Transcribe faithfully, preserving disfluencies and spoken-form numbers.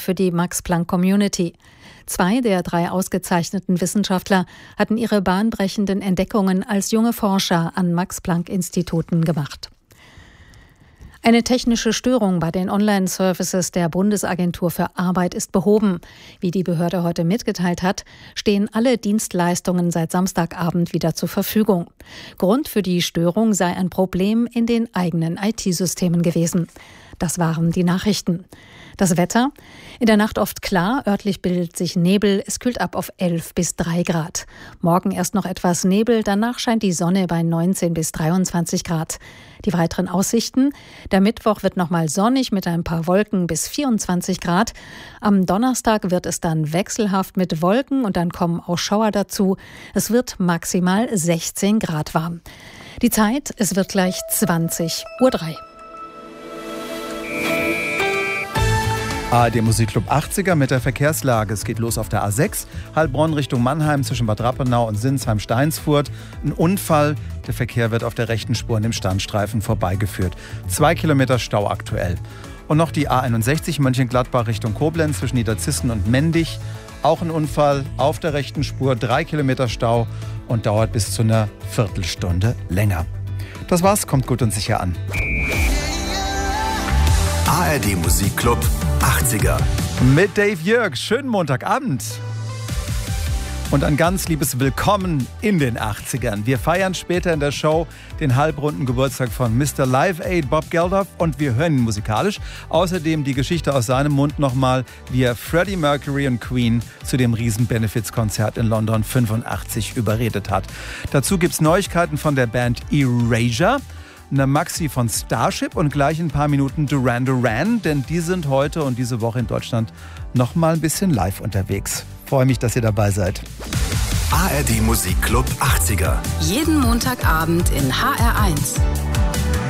für die Max-Planck-Community. Zwei der drei ausgezeichneten Wissenschaftler hatten ihre bahnbrechenden Entdeckungen als junge Forscher an Max-Planck-Instituten gemacht. Eine technische Störung bei den Online-Services der Bundesagentur für Arbeit ist behoben. Wie die Behörde heute mitgeteilt hat, stehen alle Dienstleistungen seit Samstagabend wieder zur Verfügung. Grund für die Störung sei ein Problem in den eigenen I T-Systemen gewesen. Das waren die Nachrichten. Das Wetter? In der Nacht oft klar, örtlich bildet sich Nebel, es kühlt ab auf elf bis drei Grad. Morgen erst noch etwas Nebel, danach scheint die Sonne bei neunzehn bis dreiundzwanzig Grad. Die weiteren Aussichten? Der Mittwoch wird nochmal sonnig mit ein paar Wolken bis vierundzwanzig Grad. Am Donnerstag wird es dann wechselhaft mit Wolken und dann kommen auch Schauer dazu. Es wird maximal sechzehn Grad warm. Die Zeit, es wird gleich zwanzig Uhr drei. A R D Musikclub achtziger mit der Verkehrslage. Es geht los auf der A sechs, Heilbronn Richtung Mannheim zwischen Bad Rappenau und Sinsheim-Steinsfurt. Ein Unfall, der Verkehr wird auf der rechten Spur an dem Standstreifen vorbeigeführt. Zwei Kilometer Stau aktuell. Und noch die A einundsechzig Mönchengladbach Richtung Koblenz zwischen Niederzissen und Mendig. Auch ein Unfall auf der rechten Spur, drei Kilometer Stau und dauert bis zu einer Viertelstunde länger. Das war's, kommt gut und sicher an. A R D Musikclub achtziger. Mit Dave Jörg. Schönen Montagabend. Und ein ganz liebes Willkommen in den achtzigern. Wir feiern später in der Show den halbrunden Geburtstag von Mister Live Aid Bob Geldof und wir hören ihn musikalisch. Außerdem die Geschichte aus seinem Mund nochmal, wie er Freddie Mercury und Queen zu dem Riesen-Benefits-Konzert in London fünfundachtzig überredet hat. Dazu gibt's Neuigkeiten von der Band Erasure, eine Maxi von Starship und gleich in ein paar Minuten Duran Duran, denn die sind heute und diese Woche in Deutschland noch mal ein bisschen live unterwegs. Freue mich, dass ihr dabei seid. A R D Musikclub achtziger. Jeden Montagabend in H R eins.